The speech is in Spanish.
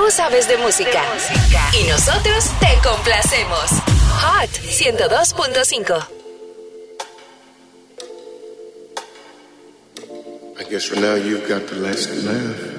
Tú sabes de música. Y nosotros te complacemos. Hot 102.5. I guess for now you've got the last laugh.